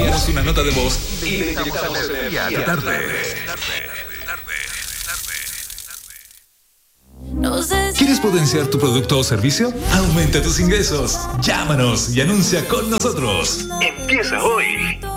Envíanos una nota de voz y le inyectamos energía tarde. ¿Quieres potenciar tu producto o servicio? Aumenta tus ingresos. Llámanos y anuncia con nosotros. Empieza hoy.